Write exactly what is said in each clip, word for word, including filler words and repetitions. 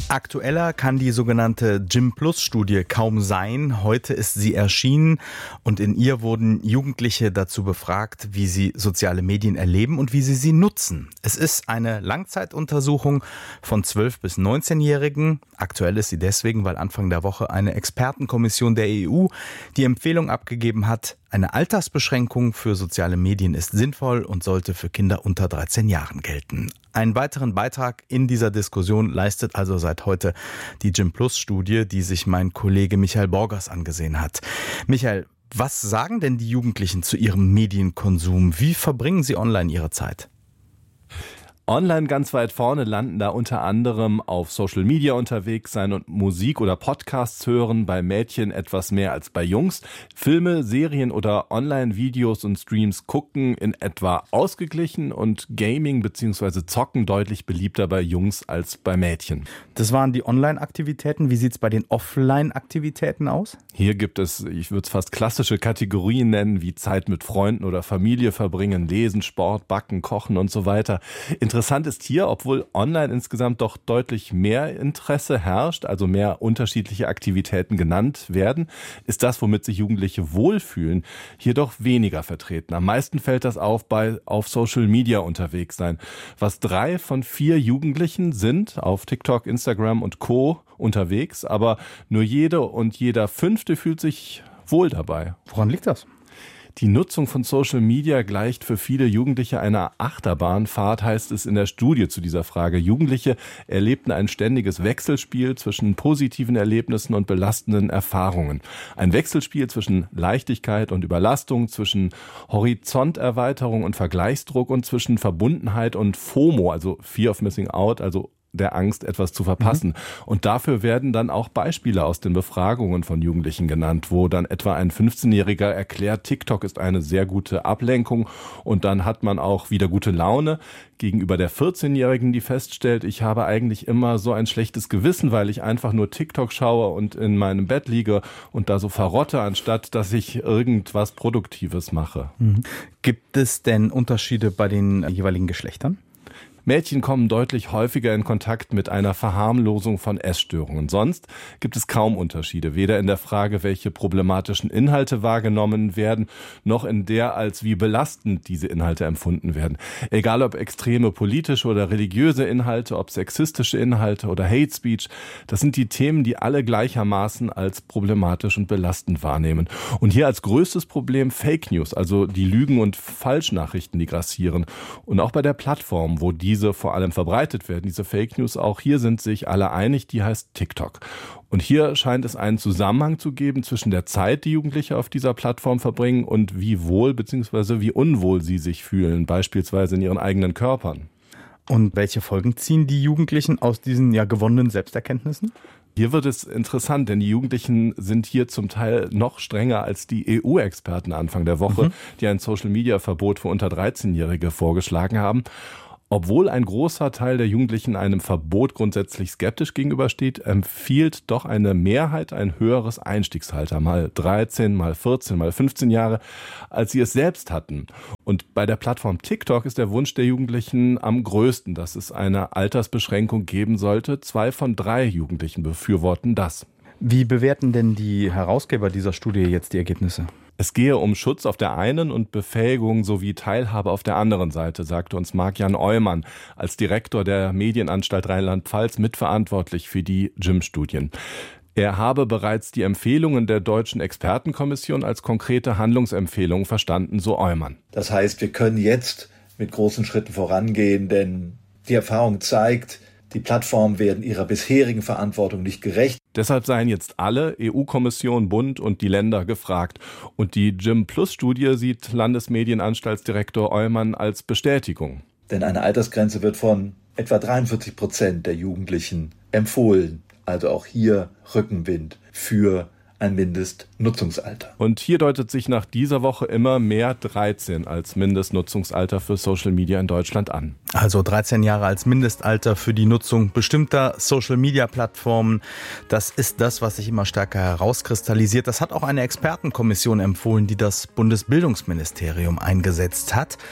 Aktueller kann die sogenannte Gym-Plus-Studie kaum sein. Heute ist sie erschienen und in ihr wurden Jugendliche dazu befragt, wie sie soziale Medien erleben und wie sie sie nutzen. Es ist eine Langzeituntersuchung von zwölf- bis neunzehnjährigen. Aktuell ist sie deswegen, weil Anfang der Woche eine Expertenkommission der E U die Empfehlung abgegeben hat, eine Altersbeschränkung für soziale Medien ist sinnvoll und sollte für Kinder unter dreizehn Jahren gelten. Einen weiteren Beitrag in dieser Diskussion leistet also seit heute die Gym-Plus-Studie, die sich mein Kollege Michael Borgers angesehen hat. Michael, was sagen denn die Jugendlichen zu ihrem Medienkonsum? Wie verbringen sie online ihre Zeit? Online ganz weit vorne landen da unter anderem auf Social Media unterwegs sein und Musik oder Podcasts hören, bei Mädchen etwas mehr als bei Jungs. Filme, Serien oder Online-Videos und Streams gucken in etwa ausgeglichen und Gaming bzw. Zocken deutlich beliebter bei Jungs als bei Mädchen. Das waren die Online-Aktivitäten. Wie sieht es bei den Offline-Aktivitäten aus? Hier gibt es, ich würde es fast klassische Kategorien nennen, wie Zeit mit Freunden oder Familie verbringen, Lesen, Sport, Backen, Kochen und so weiter. Interessant ist hier, obwohl online insgesamt doch deutlich mehr Interesse herrscht, also mehr unterschiedliche Aktivitäten genannt werden, ist das, womit sich Jugendliche wohlfühlen, hier doch weniger vertreten. Am meisten fällt das auf bei auf Social Media unterwegs sein. Was drei von vier Jugendlichen sind auf TikTok, Instagram und Co. unterwegs, aber nur jede und jeder Fünfte fühlt sich wohl dabei. Woran liegt das? Die Nutzung von Social Media gleicht für viele Jugendliche einer Achterbahnfahrt, heißt es in der Studie zu dieser Frage. Jugendliche erlebten ein ständiges Wechselspiel zwischen positiven Erlebnissen und belastenden Erfahrungen. Ein Wechselspiel zwischen Leichtigkeit und Überlastung, zwischen Horizonterweiterung und Vergleichsdruck und zwischen Verbundenheit und FOMO, also Fear of Missing Out, also der Angst, etwas zu verpassen. Mhm. Und dafür werden dann auch Beispiele aus den Befragungen von Jugendlichen genannt, wo dann etwa ein fünfzehnjähriger erklärt, TikTok ist eine sehr gute Ablenkung und dann hat man auch wieder gute Laune. Gegenüber der vierzehnjährigen, die feststellt, ich habe eigentlich immer so ein schlechtes Gewissen, weil ich einfach nur TikTok schaue und in meinem Bett liege und da so verrotte, anstatt dass ich irgendwas Produktives mache. Mhm. Gibt es denn Unterschiede bei den jeweiligen Geschlechtern? Mädchen kommen deutlich häufiger in Kontakt mit einer Verharmlosung von Essstörungen. Sonst gibt es kaum Unterschiede, weder in der Frage, welche problematischen Inhalte wahrgenommen werden, noch in der, als wie belastend diese Inhalte empfunden werden. Egal ob extreme politische oder religiöse Inhalte, ob sexistische Inhalte oder Hate Speech, das sind die Themen, die alle gleichermaßen als problematisch und belastend wahrnehmen. Und hier als größtes Problem Fake News, also die Lügen und Falschnachrichten, die grassieren. Und auch bei der Plattform, wo die diese vor allem verbreitet werden, diese Fake News, auch hier sind sich alle einig, die heißt TikTok. Und hier scheint es einen Zusammenhang zu geben zwischen der Zeit, die Jugendliche auf dieser Plattform verbringen und wie wohl bzw. wie unwohl sie sich fühlen, beispielsweise in ihren eigenen Körpern. Und welche Folgen ziehen die Jugendlichen aus diesen ja gewonnenen Selbsterkenntnissen? Hier wird es interessant, denn die Jugendlichen sind hier zum Teil noch strenger als die E U-Experten Anfang der Woche, mhm. die ein Social-Media-Verbot für unter dreizehnjährige vorgeschlagen haben. Obwohl ein großer Teil der Jugendlichen einem Verbot grundsätzlich skeptisch gegenübersteht, empfiehlt doch eine Mehrheit ein höheres Einstiegsalter, mal dreizehn, mal vierzehn, mal fünfzehn Jahre, als sie es selbst hatten. Und bei der Plattform TikTok ist der Wunsch der Jugendlichen am größten, dass es eine Altersbeschränkung geben sollte. Zwei von drei Jugendlichen befürworten das. Wie bewerten denn die Herausgeber dieser Studie jetzt die Ergebnisse? Es gehe um Schutz auf der einen und Befähigung sowie Teilhabe auf der anderen Seite, sagte uns Marc-Jan Eumann als Direktor der Medienanstalt Rheinland-Pfalz mitverantwortlich für die Gym-Studien. Er habe bereits die Empfehlungen der Deutschen Expertenkommission als konkrete Handlungsempfehlungen verstanden, so Eumann. Das heißt, wir können jetzt mit großen Schritten vorangehen, denn die Erfahrung zeigt, die Plattformen werden ihrer bisherigen Verantwortung nicht gerecht. Deshalb seien jetzt alle, E U-Kommission, Bund und die Länder gefragt. Und die Gym-Plus-Studie sieht Landesmedienanstaltsdirektor Eumann als Bestätigung. Denn eine Altersgrenze wird von etwa dreiundvierzig Prozent der Jugendlichen empfohlen. Also auch hier Rückenwind für ein Mindestnutzungsalter. Und hier deutet sich nach dieser Woche immer mehr dreizehn als Mindestnutzungsalter für Social Media in Deutschland an. Also dreizehn Jahre als Mindestalter für die Nutzung bestimmter Social Media Plattformen. Das ist das, was sich immer stärker herauskristallisiert. Das hat auch eine Expertenkommission empfohlen, die das Bundesbildungsministerium eingesetzt hat.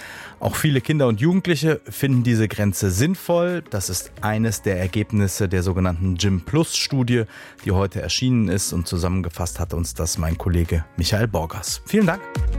Auch viele Kinder und Jugendliche finden diese Grenze sinnvoll. Das ist eines der Ergebnisse der sogenannten Gym-Plus-Studie, die heute erschienen ist, und zusammengefasst hat uns das mein Kollege Michael Borgers. Vielen Dank.